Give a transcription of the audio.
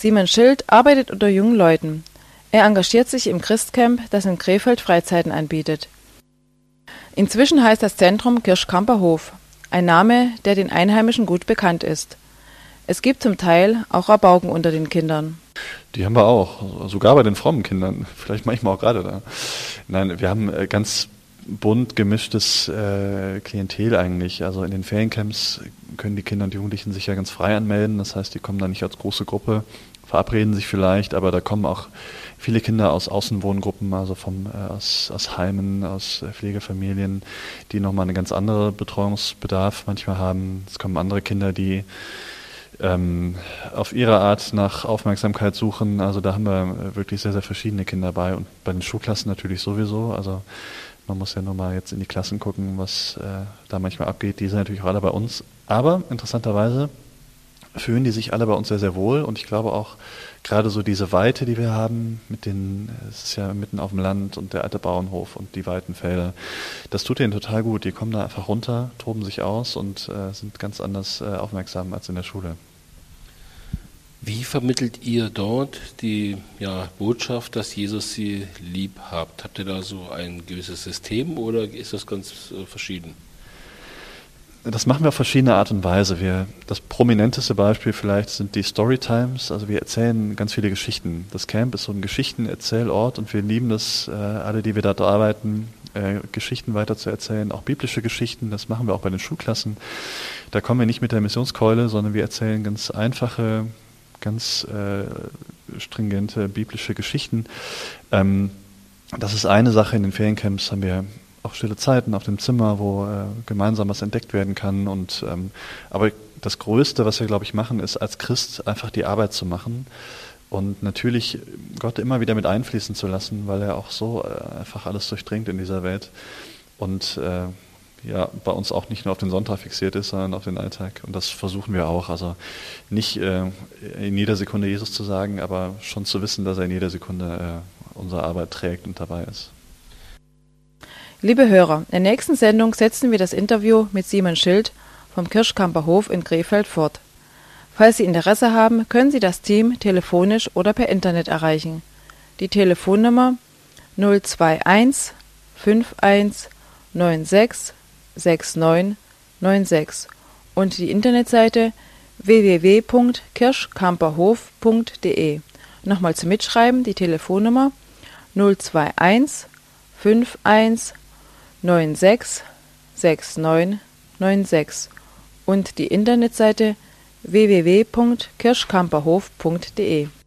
Simon Schild arbeitet unter jungen Leuten. Er engagiert sich im Christcamp, das in Krefeld Freizeiten anbietet. Inzwischen heißt das Zentrum Kirschkamper Hof, ein Name, der den Einheimischen gut bekannt ist. Es gibt zum Teil auch Rabauken unter den Kindern. Die haben wir auch, sogar bei den frommen Kindern, vielleicht manchmal auch gerade da. Nein, wir haben ganz bunt gemischtes Klientel eigentlich. Also in den Feriencamps können die Kinder und Jugendlichen sich ja ganz frei anmelden. Das heißt, die kommen da nicht als große Gruppe, verabreden sich vielleicht, aber da kommen auch viele Kinder aus Außenwohngruppen, also aus Heimen, aus Pflegefamilien, die nochmal einen ganz anderen Betreuungsbedarf manchmal haben. Es kommen andere Kinder, die auf ihre Art nach Aufmerksamkeit suchen. Also da haben wir wirklich sehr, sehr verschiedene Kinder bei und bei den Schulklassen natürlich sowieso. Also man muss ja nur mal jetzt in die Klassen gucken, was da manchmal abgeht. Die sind natürlich auch alle bei uns. Aber interessanterweise fühlen die sich alle bei uns sehr, sehr wohl. Und ich glaube auch gerade so diese Weite, die wir haben, es ist ja mitten auf dem Land und der alte Bauernhof und die weiten Felder, das tut denen total gut. Die kommen da einfach runter, toben sich aus und sind ganz anders aufmerksam als in der Schule. Wie vermittelt ihr dort die Botschaft, dass Jesus sie lieb habt? Habt ihr da so ein gewisses System oder ist das ganz verschieden? Das machen wir auf verschiedene Art und Weise. Das prominenteste Beispiel vielleicht sind die Storytimes. Also wir erzählen ganz viele Geschichten. Das Camp ist so ein Geschichtenerzählort und wir lieben das, alle, die wir dort arbeiten, Geschichten weiter zu erzählen, auch biblische Geschichten. Das machen wir auch bei den Schulklassen. Da kommen wir nicht mit der Missionskeule, sondern wir erzählen ganz einfache, ganz stringente biblische Geschichten. Das ist eine Sache. In den Feriencamps haben wir auch stille Zeiten auf dem Zimmer, wo gemeinsam was entdeckt werden kann. Aber das Größte, was wir, glaube ich, machen, ist als Christ einfach die Arbeit zu machen und natürlich Gott immer wieder mit einfließen zu lassen, weil er auch so einfach alles durchdringt in dieser Welt und bei uns auch nicht nur auf den Sonntag fixiert ist, sondern auf den Alltag. Und das versuchen wir auch. Also nicht in jeder Sekunde Jesus zu sagen, aber schon zu wissen, dass er in jeder Sekunde unsere Arbeit trägt und dabei ist. Liebe Hörer, in der nächsten Sendung setzen wir das Interview mit Simon Schild vom Kirschkamper Hof in Krefeld fort. Falls Sie Interesse haben, können Sie das Team telefonisch oder per Internet erreichen. Die Telefonnummer 021 51 96 6996 und die Internetseite www.kirschkamperhof.de. Nochmal zum Mitschreiben die Telefonnummer 021 51 96 6996 und die Internetseite www.kirschkamperhof.de.